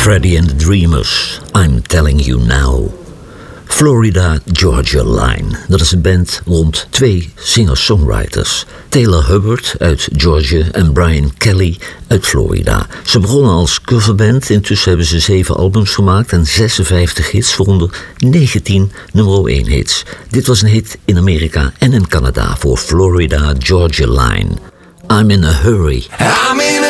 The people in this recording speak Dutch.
Freddie and the Dreamers, I'm Telling You Now. Florida Georgia Line, dat is een band rond 2 singer-songwriters. Taylor Hubbard uit Georgia en Brian Kelly uit Florida. Ze begonnen als coverband, intussen hebben ze 7 albums gemaakt en 56 hits, waaronder 19 nummer 1 hits. Dit was een hit in Amerika en in Canada voor Florida Georgia Line. I'm in a hurry.